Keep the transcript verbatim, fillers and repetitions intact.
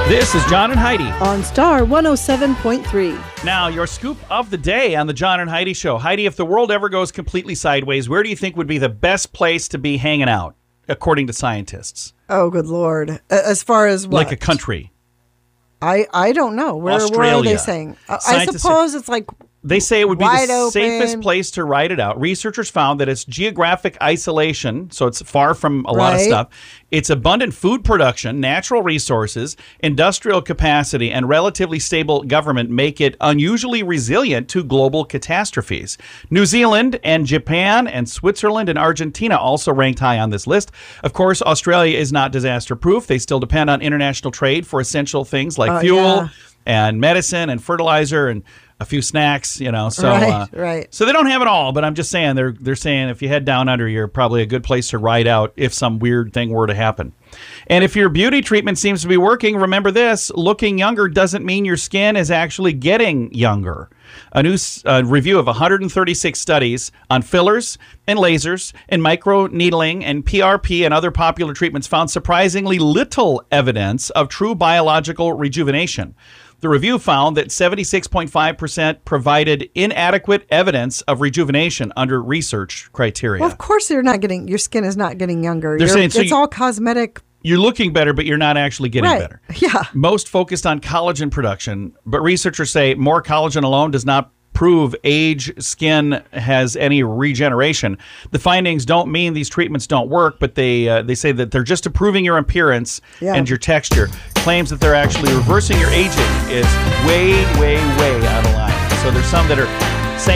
This is John and Heidi on Star one oh seven point three. Now, your scoop of the day on the John and Heidi Show. Heidi, if the world ever goes completely sideways, where do you think would be the best place to be hanging out, according to scientists? Oh, good Lord. As far as what? Like a country. I, I don't know. Where, Australia. where are they saying? I, I suppose it's like They say it would be wide the open. safest place to ride it out. Researchers found that it's geographic isolation, so it's far from a lot of Right. stuff. It's abundant food production, natural resources, industrial capacity, and relatively stable government make it unusually resilient to global catastrophes. New Zealand and Japan and Switzerland and Argentina also ranked high on this list. Of course, Australia is not disaster-proof. They still depend on international trade for essential things like Oh, fuel yeah. and medicine and fertilizer and a few snacks, you know. So, Right, uh, right. So they don't have it all, but I'm just saying they're they're saying if you head down under, you're probably a good place to ride out if some weird thing were to happen. And if your beauty treatment seems to be working, remember this: looking younger doesn't mean your skin is actually getting younger. A new uh, review of one hundred thirty-six studies on fillers and lasers and microneedling and P R P and other popular treatments found surprisingly little evidence of true biological rejuvenation. The review found that seventy-six point five percent provided inadequate evidence of rejuvenation under research criteria. Well, of course you're not getting, your skin is not getting younger. They're You're- saying- so it's you- all cosmetic. You're looking better, but you're not actually getting Right. better. Yeah. Most focused on collagen production, but researchers say more collagen alone does not prove age skin has any regeneration. The findings don't mean these treatments don't work, but they uh, they say that they're just improving your appearance Yeah. and your texture. Claims that they're actually reversing your aging is way, way, way out of line. So there's some that are